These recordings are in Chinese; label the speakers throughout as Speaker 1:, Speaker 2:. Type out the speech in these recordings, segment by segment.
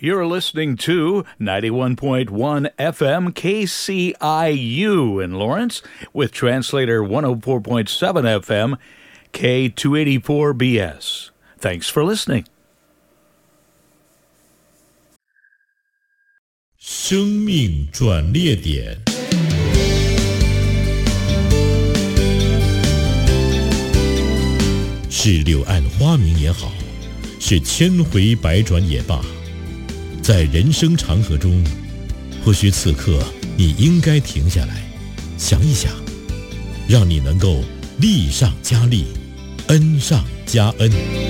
Speaker 1: You're listening to 91.1 FM KCIU in Lawrence with translator 104.7 FM K284BS. Thanks for listening.
Speaker 2: 生命转捩点，是柳暗花明也好，是千回百转也罢，在人生长河中，或许此刻你应该停下来，想一想，让你能够力上加力，恩上加恩。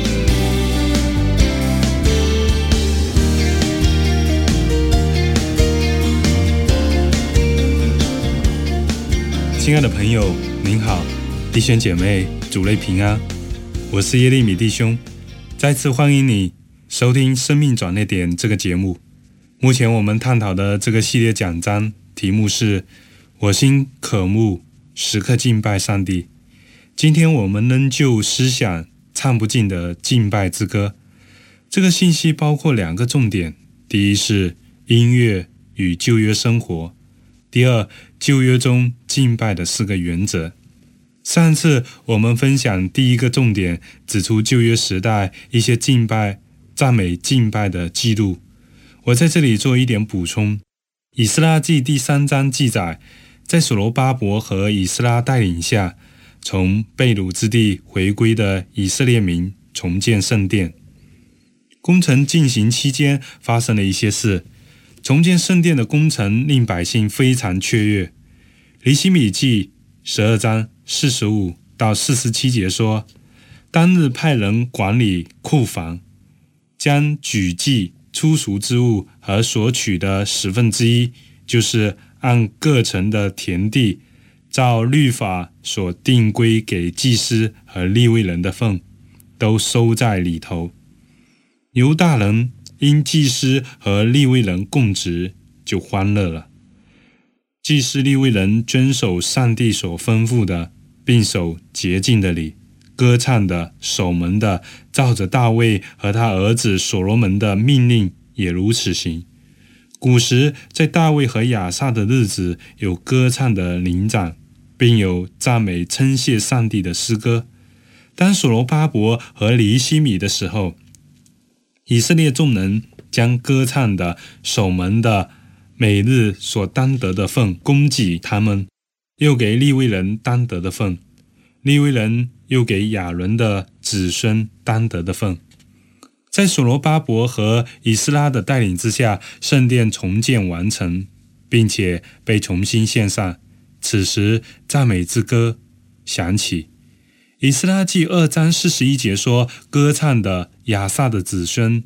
Speaker 3: 亲爱的朋友，您好，弟兄姐妹，主内平安，我是耶利米弟兄，再次欢迎你收听《生命转捩点》这个节目。目前我们探讨的这个系列讲章题目是“我心渴慕，时刻敬拜上帝”。今天我们仍旧思想唱不尽的敬拜之歌。这个信息包括两个重点：第一是音乐与旧约生活；第二，旧约中敬拜的4个原则。上次我们分享第一个重点，指出旧约时代一些敬拜、赞美敬拜的记录。我在这里做一点补充。以斯拉记第3章记载，在所罗巴伯和以斯拉带领下，从被掳之地回归的以色列民重建圣殿。工程进行期间发生了一些事，重建圣殿的工程令百姓非常雀跃。尼希米记12章45到47节说，当日派人管理库房，将举祭出赎之物和所取的1/10，就是按各城的田地照律法所定规给祭司和利未人的份，都收在里头。犹大人因祭司和利未人供职，就欢乐了。祭司利未人遵守上帝所吩咐的，并守洁净的礼，歌唱的、守门的，照着大卫和他儿子所罗门的命令也如此行。古时在大卫和亚萨的日子，有歌唱的灵长，并有赞美称谢上帝的诗歌。当所罗巴伯和尼希米的时候，以色列众人将歌唱的、守门的每日所当得的份供给他们，又给利未人当得的份，利未人又给亚伦的子孙当得的份。在所罗巴伯和以斯拉的带领之下，圣殿重建完成，并且被重新献上。此时赞美之歌响起。以斯拉记2章41节说，歌唱的亚萨的子孙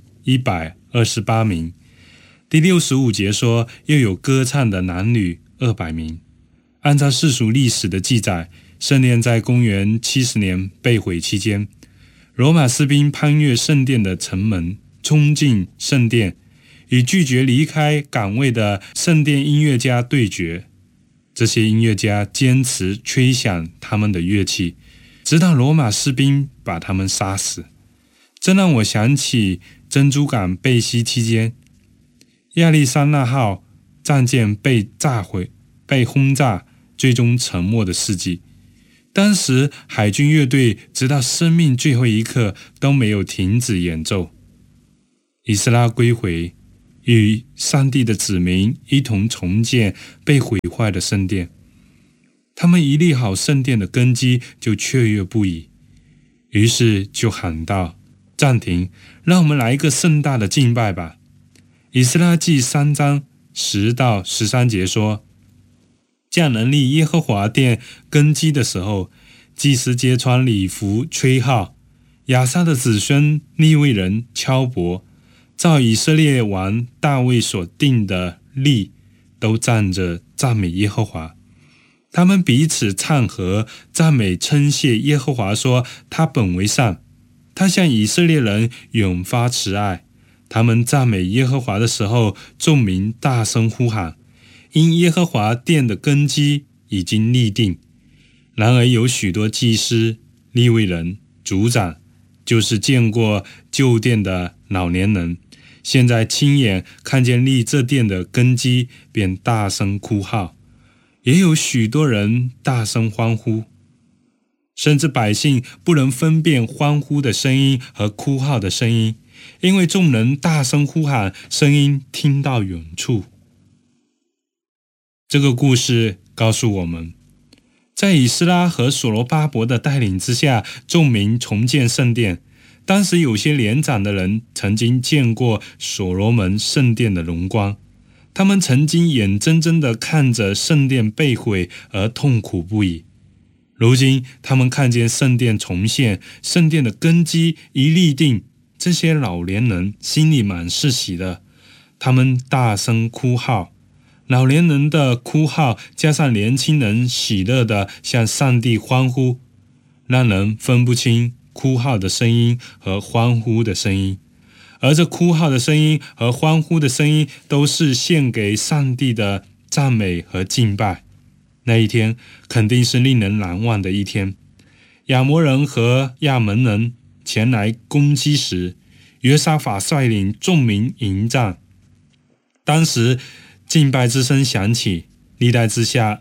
Speaker 3: 128名。第65节说，又有歌唱的男女200名。按照世俗历史的记载，圣殿在公元70年被毁期间，罗马士兵攀越圣殿的城门，冲进圣殿，与拒绝离开岗位的圣殿音乐家对决。这些音乐家坚持吹响他们的乐器，直到罗马士兵把他们杀死。这让我想起珍珠港被袭期间，亚利桑那号战舰被轰炸，最终沉没的事迹。当时海军乐队直到生命最后一刻都没有停止演奏。以斯拉归回，与上帝的子民一同重建被毁坏的圣殿。他们一立好圣殿的根基，就雀跃不已，于是就喊道：暂停，让我们来一个盛大的敬拜吧。以斯拉记3章10到13节说，匠人立耶和华殿根基的时候，祭司皆穿礼服吹号，亚萨的子孙利未人敲钹，照以色列王大卫所定的例，都站着赞美耶和华。他们彼此唱和，赞美称谢耶和华，说他本为善，他向以色列人永发慈爱。他们赞美耶和华的时候，众民大声呼喊，因耶和华殿的根基已经立定。然而有许多祭司、利未人、族长，就是见过旧殿的老年人， 现在亲眼看见立这殿的根基，便大声哭号，也有许多人大声欢呼，甚至百姓不能分辨欢呼的声音和哭号的声音，因为众人大声呼喊，声音听到远处。这个故事告诉我们，在以斯拉和所罗巴伯的带领之下，众民重建圣殿。当时有些年长的人曾经见过所罗门圣殿的荣光，他们曾经眼睁睁地看着圣殿被毁而痛苦不已。如今他们看见圣殿重现，圣殿的根基一立定，这些老年人心里满是喜乐，他们大声哭号。老年人的哭号加上年轻人喜乐地向上帝欢呼，让人分不清哭号的声音和欢呼的声音，而这哭号的声音和欢呼的声音都是献给上帝的赞美和敬拜。那一天肯定是令人难忘的一天。亚摩人和亚门人前来攻击时，约沙法率领众民迎战。当时敬拜之声响起，历代志下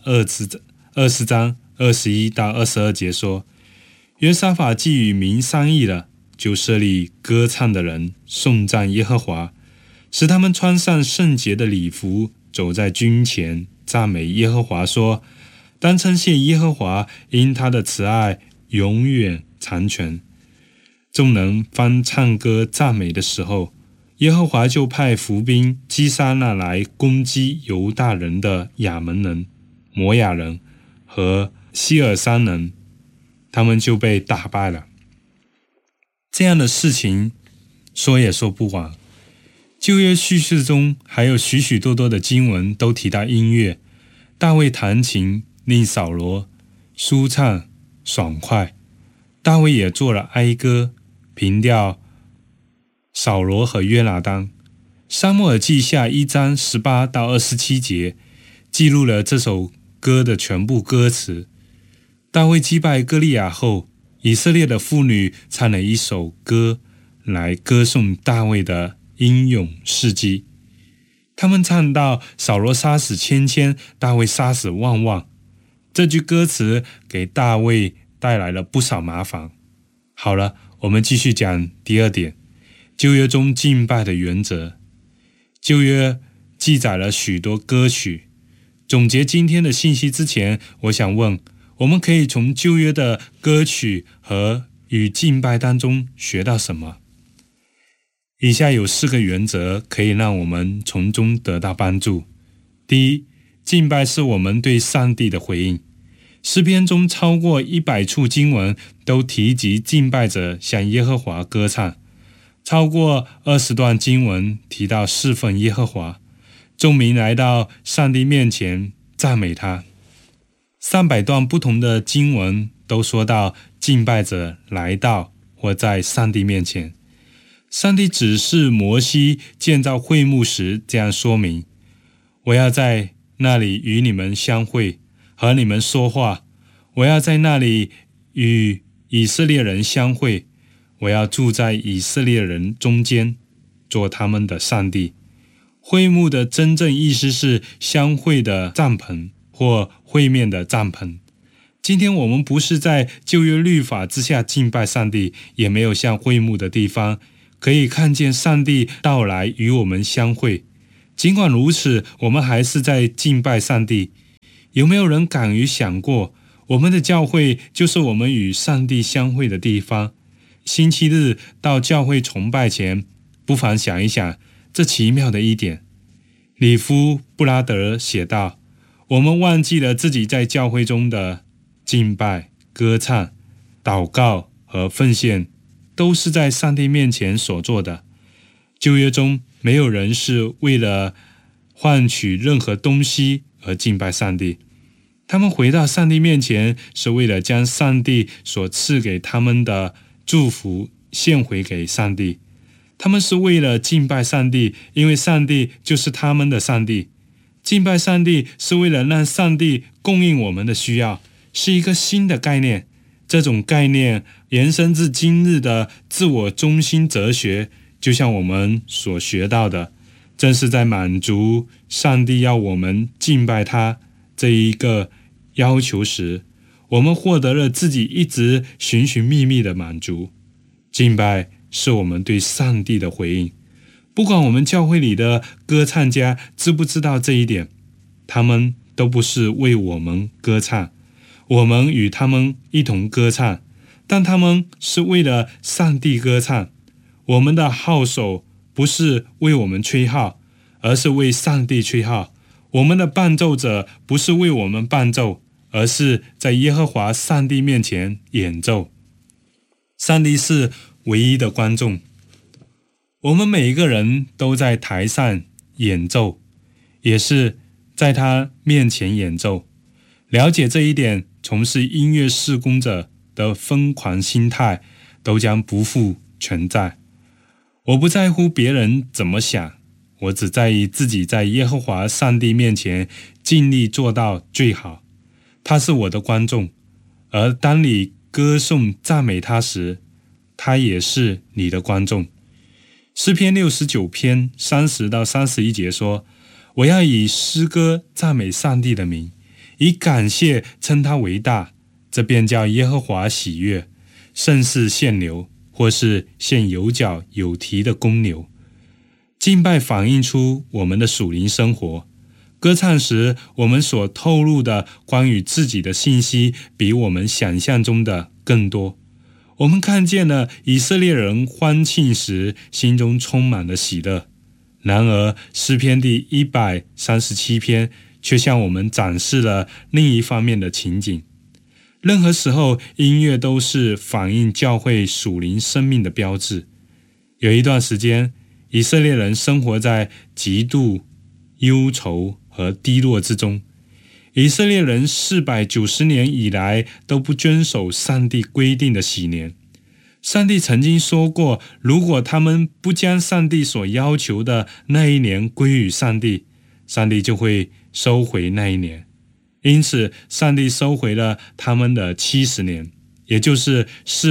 Speaker 3: 20章21到22节说，约沙法既与民商议了，就设立歌唱的人颂赞耶和华，使他们穿上圣洁的礼服，走在军前，赞美耶和华，说，当称谢耶和华，因他的慈爱永远长存。众人方唱歌赞美的时候，耶和华就派伏兵击杀那来攻击犹大人的亚门人、摩亚人和希尔山人，他们就被打败了。这样的事情说也说不完。旧约叙事中还有许许多多的经文都提到音乐，大卫弹琴令扫罗舒畅爽快，大卫也做了哀歌凭吊扫罗和约拿单。撒母耳记下1章18到27节记录了这首歌的全部歌词。大卫击败歌利亚后，以色列的妇女唱了一首歌来歌颂大卫的英勇事迹。他们唱到扫罗杀死千千，大卫杀死万万。这句歌词给大卫带来了不少麻烦。好了，我们继续讲第二点，旧约中敬拜的原则。旧约记载了许多歌曲。总结今天的信息之前，我想问，我们可以从旧约的歌曲和与敬拜当中学到什么？以下有4个原则可以让我们从中得到帮助。第一，敬拜是我们对上帝的回应。诗篇中超过100处经文都提及敬拜者向耶和华歌唱，超过20段经文提到侍奉耶和华，众民来到上帝面前赞美他。300段不同的经文都说到敬拜者来到或在上帝面前。上帝指示摩西建造会幕时这样说明，我要在那里与你们相会，和你们说话，我要在那里与以色列人相会，我要住在以色列人中间，做他们的上帝。会幕的真正意思是相会的帐篷或会面的帐篷。今天我们不是在旧约律法之下敬拜上帝，也没有像会幕的地方可以看见上帝到来与我们相会。尽管如此，我们还是在敬拜上帝。有没有人敢于想过，我们的教会就是我们与上帝相会的地方？星期日到教会崇拜前，不妨想一想这奇妙的一点。里夫布拉德写道，我们忘记了自己在教会中的敬拜、歌唱、祷告和奉献都是在上帝面前所做的。旧约中没有人是为了换取任何东西而敬拜上帝，他们回到上帝面前是为了将上帝所赐给他们的祝福献回给上帝。他们是为了敬拜上帝，因为上帝就是他们的上帝。敬拜上帝是为了让上帝供应我们的需要，是一个新的概念。这种概念延伸至今日的自我中心哲学， 就像我们所学到的，正是在满足上帝要我们敬拜他这一个要求时，我们获得了自己一直寻寻觅觅的满足。敬拜是我们对上帝的回应，不管我们教会里的歌唱家知不知道这一点，他们都不是为我们歌唱，我们与他们一同歌唱，但他们是为了上帝歌唱。我们的号手不是为我们吹号，而是为上帝吹号。我们的伴奏者不是为我们伴奏，而是在耶和华上帝面前演奏。上帝是唯一的观众，我们每一个人都在台上演奏，也是在他面前演奏。了解这一点，从事音乐事工者的疯狂心态都将不复存在。我不在乎别人怎么想，我只在意自己在耶和华上帝面前尽力做到最好。他是我的观众，而当你歌颂赞美他时，他也是你的观众。诗篇69篇30到31节说，我要以诗歌赞美上帝的名，以感谢称他为大，这便叫耶和华喜悦，胜似献牛，或是献有角有蹄的公牛。敬拜反映出我们的属灵生活，歌唱时我们所透露的关于自己的信息比我们想象中的更多。我们看见了以色列人欢庆时心中充满了喜乐，然而诗篇第137篇却向我们展示了另一方面的情景。任何时候，音乐都是反映教会属灵生命的标志。有一段时间，以色列人生活在极度忧愁和低落之中。以色列人490年以来都不遵守上帝规定的禧年。上帝曾经说过，如果他们不将上帝所要求的那一年归于上帝，上帝就会收回那一年。因此，上帝收回了他们的70年，也就是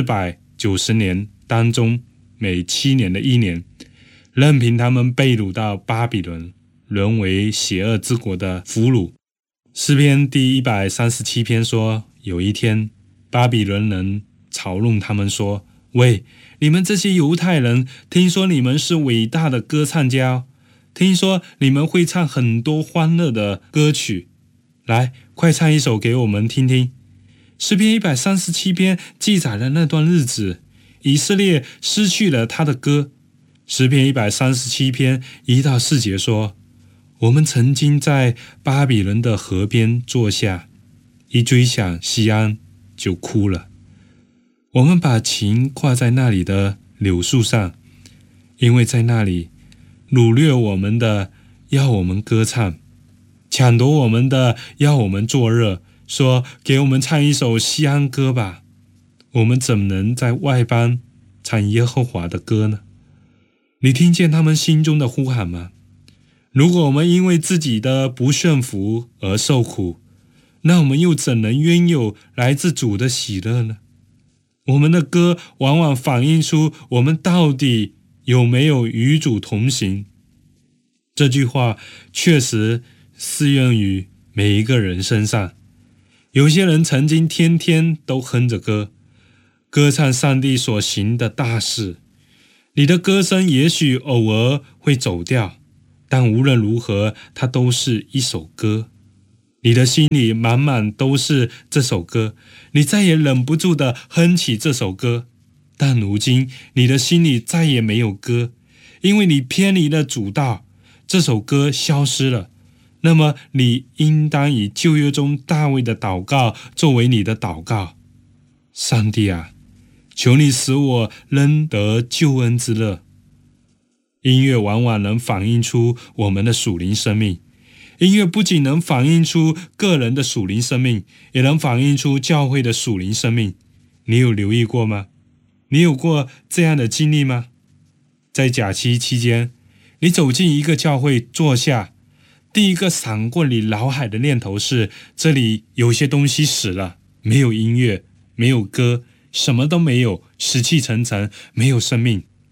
Speaker 3: 490年当中每7年的1年，任凭他们被掳到巴比伦，沦为邪恶之国的俘虏。诗篇第137篇说，有一天巴比伦人嘲弄他们说，喂，你们这些犹太人，听说你们是伟大的歌唱家，听说你们会唱很多欢乐的歌曲，来，快唱一首给我们听听。诗篇137篇记载了那段日子，以色列失去了他的歌。诗篇137篇1到4节说，我们曾经在巴比伦的河边坐下，一追想西安就哭了。我们把琴挂在那里的柳树上，因为在那里掳掠我们的要我们歌唱，抢夺我们的要我们作乐，说给我们唱一首西安歌吧。我们怎能在外邦唱耶和华的歌呢？你听见他们心中的呼喊吗？如果我们因为自己的不顺服而受苦，那我们又怎能拥有来自主的喜乐呢？我们的歌往往反映出我们到底有没有与主同行。这句话确实适用于每一个人身上。有些人曾经天天都哼着歌，歌唱上帝所行的大事。你的歌声也许偶尔会走调，但无论如何，它都是一首歌。你的心里满满都是这首歌，你再也忍不住地哼起这首歌。但如今，你的心里再也没有歌，因为你偏离了主道，这首歌消失了。那么，你应当以旧约中大卫的祷告作为你的祷告。上帝啊，求你使我仍得救恩之乐。音乐往往能反映出我们的属灵生命。音乐不仅能反映出个人的属灵生命，也能反映出教会的属灵生命。你有留意过吗？你有过这样的经历吗？在假期期间，你走进一个教会坐下，第一个闪过你脑海的念头是，这里有些东西死了，没有音乐，没有歌，什么都没有，死气沉沉，没有生命。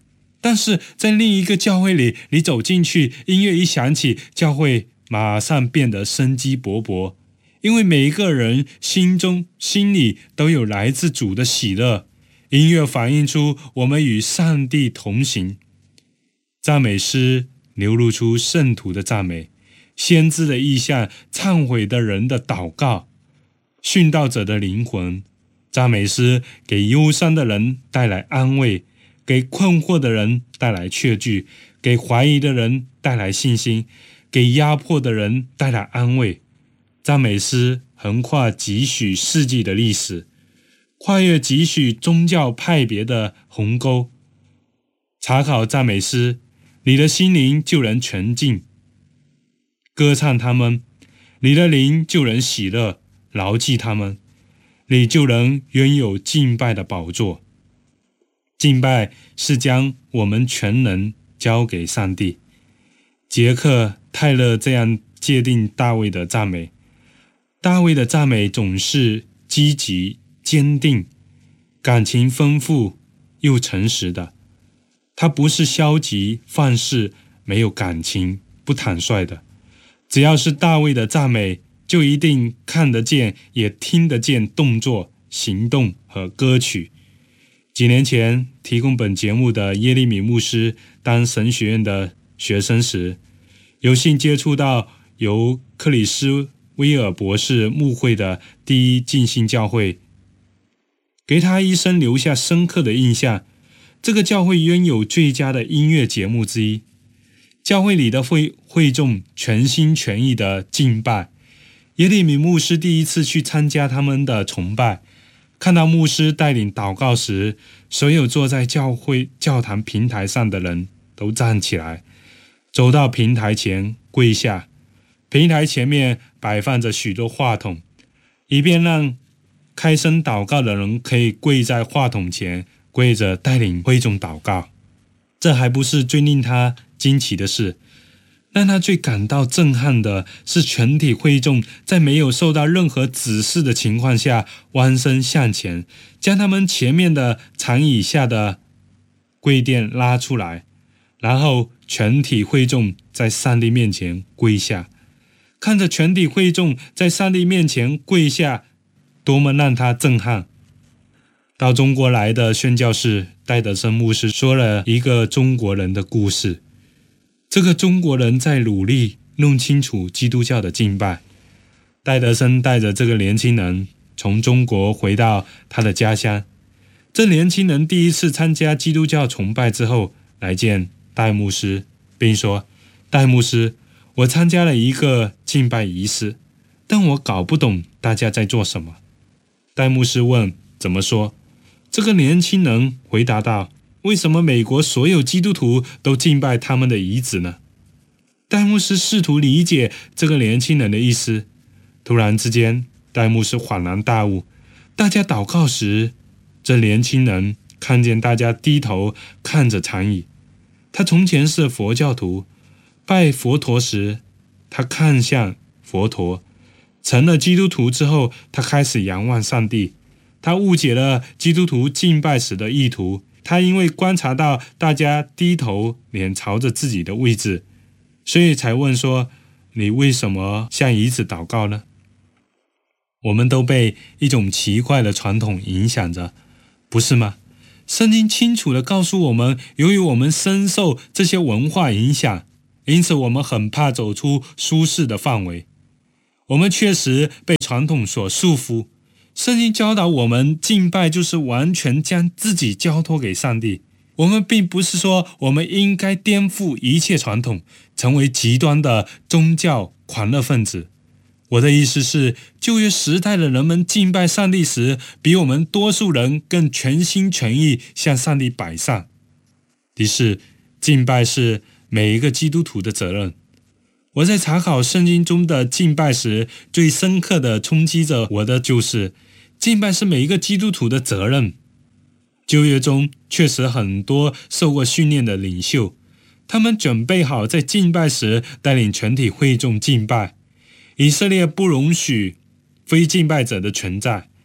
Speaker 3: 但是在另一个教会里，你走进去，音乐一响起，教会马上变得生机勃勃，因为每一个人心里都有来自主的喜乐。音乐反映出我们与上帝同行，赞美诗流露出圣徒的赞美，先知的意象，忏悔的人的祷告，殉道者的灵魂。赞美诗给忧伤的人带来安慰，给困惑的人带来确据，给怀疑的人带来信心，给压迫的人带来安慰。赞美诗横跨几许世纪的历史，跨越几许宗教派别的鸿沟。查考赞美诗，你的心灵就能纯净；歌唱他们，你的灵就能喜乐；牢记他们，你就能拥有敬拜的宝座。敬拜是将我们全能交给上帝。杰克·泰勒这样界定大卫的赞美：大卫的赞美总是积极、坚定、感情丰富又诚实的。他不是消极放肆、没有感情、不坦率的。只要是大卫的赞美，就一定看得见也听得见动作、行动和歌曲。几年前提供本节目的耶利米牧师当神学院的学生时，有幸接触到由克里斯威尔博士牧会的第一浸信教会，给他一生留下深刻的印象。这个教会拥有最佳的音乐节目之一，教会里的会众全心全意的敬拜。耶利米牧师第一次去参加他们的崇拜，看到牧师带领祷告时，所有坐在教堂平台上的人都站起来，走到平台前跪下。平台前面摆放着许多话筒，以便让开声祷告的人可以跪在话筒前，跪着带领会众祷告。这还不是最令他惊奇的事，让他最感到震撼的是全体会众在没有受到任何指示的情况下弯身向前，将他们前面的长椅下的跪垫拉出来，然后全体会众在上帝面前跪下。看着全体会众在上帝面前跪下，多么让他震撼。到中国来的宣教士戴德森牧师说了一个中国人的故事。这个中国人在努力弄清楚基督教的敬拜。戴德森带着这个年轻人从中国回到他的家乡。这年轻人第一次参加基督教崇拜之后，来见戴牧师，并说：戴牧师，我参加了一个敬拜仪式，但我搞不懂大家在做什么。戴牧师问：怎么说？这个年轻人回答道：为什么美国所有基督徒都敬拜他们的遗址呢？戴牧师试图理解这个年轻人的意思。突然之间，戴牧师恍然大悟。大家祷告时，这年轻人看见大家低头看着长椅。他从前是佛教徒，拜佛陀时，他看向佛陀。成了基督徒之后，他开始仰望上帝。他误解了基督徒敬拜时的意图。他因为观察到大家低头，脸朝着自己的位置，所以才问说：你为什么向椅子祷告呢？我们都被一种奇怪的传统影响着，不是吗？圣经清楚地告诉我们，由于我们深受这些文化影响，因此我们很怕走出舒适的范围。我们确实被传统所束缚。圣经教导我们，敬拜就是完全将自己交托给上帝。我们并不是说我们应该颠覆一切传统，成为极端的宗教狂热分子。我的意思是，旧约时代的人们敬拜上帝时，比我们多数人更全心全意向上帝摆上。第四，敬拜是每一个基督徒的责任。我在查考圣经中的敬拜时，最深刻的冲击着我的就是敬拜是每一个基督徒的责任。旧约中确实很多受过训练的领袖，他们准备好在敬拜时带领全体会众敬拜。以色列不容许非敬拜者的存在，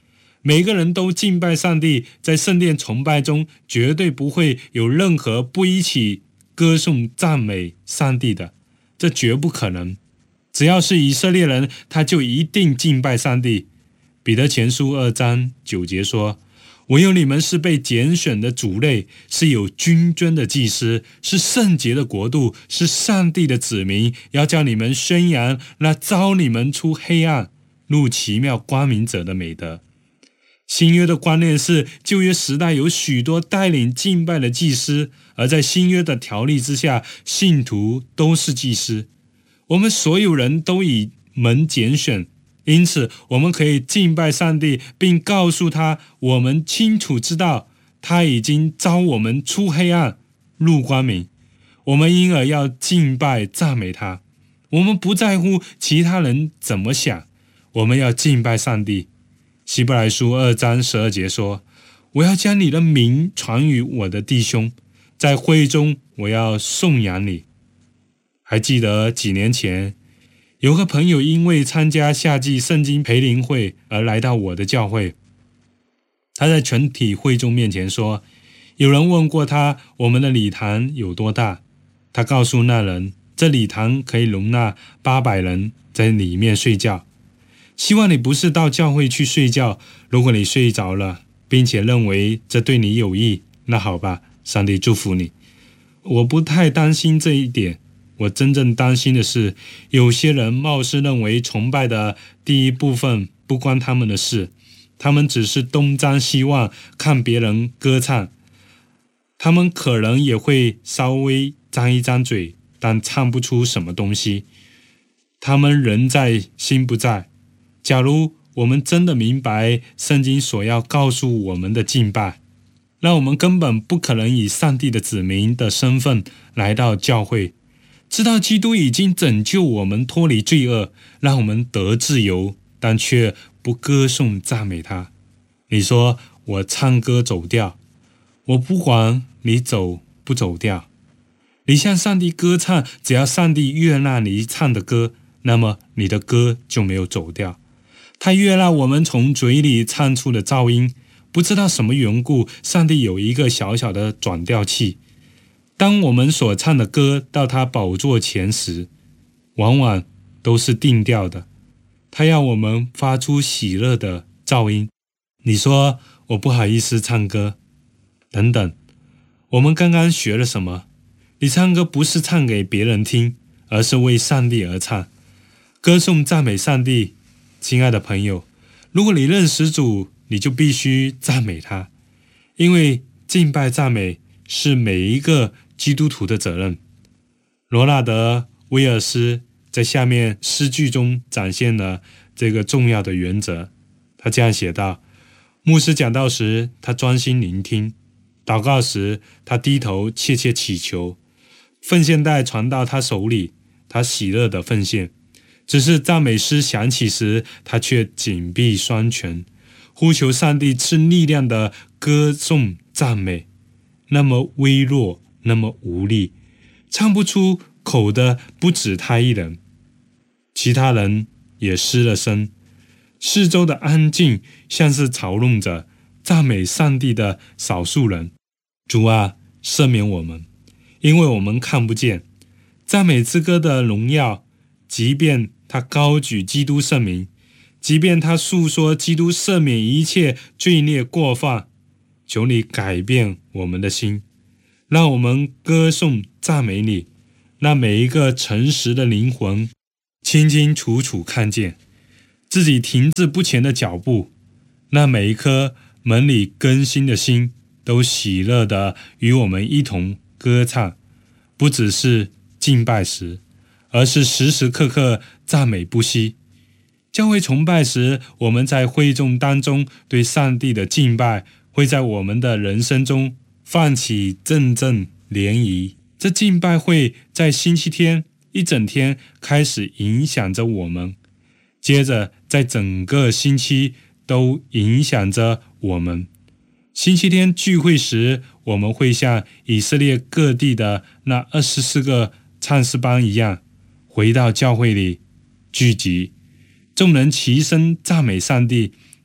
Speaker 3: 每个人都敬拜上帝，在圣殿崇拜中绝对不会有任何不一起歌颂赞美上帝的，这绝不可能。只要是以色列人，他就一定敬拜上帝。彼得前书2章9节说，唯有你们是被拣选的族类，是有君尊的祭司，是圣洁的国度，是上帝的子民，要叫你们宣扬那召你们出黑暗入奇妙光明者的美德。新约的观念是，旧约时代有许多带领敬拜的祭司，而在新约的条例之下，信徒都是祭司。我们所有人都以门拣选，因此我们可以敬拜上帝，并告诉他，我们清楚知道他已经召我们出黑暗入光明，我们因而要敬拜赞美他。我们不在乎其他人怎么想，我们要敬拜上帝。希伯来书2章12节说，我要将你的名传于我的弟兄，在会中我要颂扬你。还记得几年前，有个朋友因为参加夏季圣经培灵会而来到我的教会。他在全体会众面前说，有人问过他，我们的礼堂有多大？他告诉那人，这礼堂可以容纳800人在里面睡觉。希望你不是到教会去睡觉，如果你睡着了，并且认为这对你有益，那好吧，上帝祝福你。我不太担心这一点，我真正担心的是，有些人貌似认为崇拜的第一部分不关他们的事，他们只是东张西望，看别人歌唱。他们可能也会稍微张一张嘴，但唱不出什么东西。他们人在心不在。假如我们真的明白圣经所要告诉我们的敬拜，那我们根本不可能以上帝的子民的身份来到教会，知道基督已经拯救我们脱离罪恶，让我们得自由，但却不歌颂赞美他。你说我唱歌走调，我不管你走不走调。你向上帝歌唱，只要上帝悦纳你唱的歌，那么你的歌就没有走调。他悦纳我们从嘴里唱出的噪音，不知道什么缘故，上帝有一个小小的转调器。当我们所唱的歌到他宝座前时，往往都是定调的。他要我们发出喜乐的噪音。你说我不好意思唱歌，等等。我们刚刚学了什么？你唱歌不是唱给别人听，而是为上帝而唱，歌颂赞美上帝。亲爱的朋友，如果你认识主，你就必须赞美他，因为敬拜赞美是每一个基督徒的责任。罗纳德·威尔斯在下面诗句中展现了这个重要的原则。他这样写道：牧师讲道时，他专心聆听；祷告时，他低头切切祈求；奉献袋传到他手里，他喜乐地奉献。只是赞美诗响起时，他却紧闭双拳，呼求上帝赐力量的歌颂赞美。那么微弱，那么无力，唱不出口的不止他一人，其他人也失了声。四周的安静像是嘲弄着赞美上帝的少数人。主啊，赦免我们，因为我们看不见赞美之歌的荣耀，即便他高举基督圣名，即便他诉说基督赦免一切罪孽过犯，求你改变我们的心，让我们歌颂赞美你，让每一个诚实的灵魂清清楚楚看见自己停滞不前的脚步，让每一颗门里更新的心都喜乐地与我们一同歌唱，不只是敬拜时，而是时时刻刻赞美不息。教会崇拜时，我们在会众当中对上帝的敬拜，会在我们的人生中泛起阵阵涟漪。这敬拜会在星期天一整天开始影响着我们，接着在整个星期都影响着我们。星期天聚会时，我们会像以色列各地的那24个唱诗班一样，回到教会里聚集，众人齐声赞美上帝，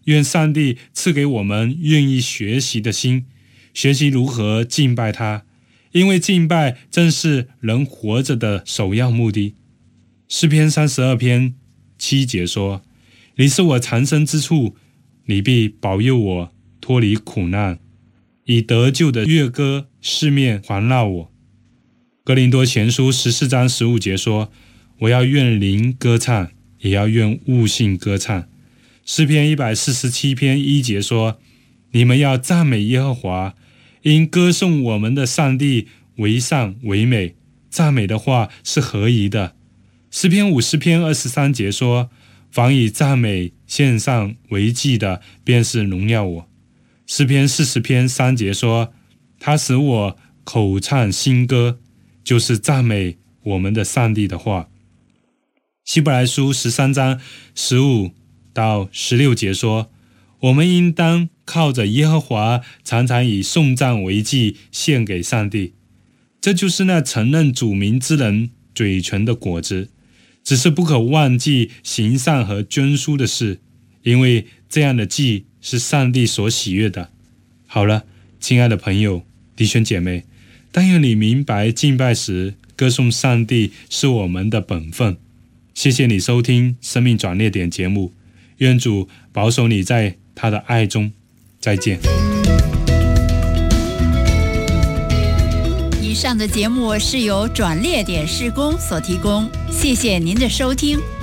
Speaker 3: 愿上帝赐给我们愿意学习的心，学习如何敬拜他，因为敬拜正是人活着的首要目的。诗篇32篇7节说，你是我藏身之处，你必保佑我脱离苦难，以得救的乐歌四面环绕我。哥林多前书14章15节说，我要愿灵歌唱，也要愿悟性歌唱。诗篇147篇1节说，你们要赞美耶和华，因歌颂我们的上帝为善为美，赞美的话是合宜的。诗篇50篇23节说，凡以赞美献上为祭的，便是荣耀我。诗篇40篇3节说，他使我口唱新歌，就是赞美我们的上帝的话。希伯来书13章15到16节说，我们应当靠着耶和华，常常以颂赞为祭献给上帝。这就是那承认主名之人嘴唇的果子，只是不可忘记行善和捐书的事，因为这样的祭是上帝所喜悦的。好了，亲爱的朋友、弟兄姐妹，但愿你明白敬拜时歌颂上帝是我们的本分。谢谢你收听生命转捩点节目，愿主保守你在他的爱中。再见。
Speaker 4: 以上的节目是由转捩点事工所提供，谢谢您的收听。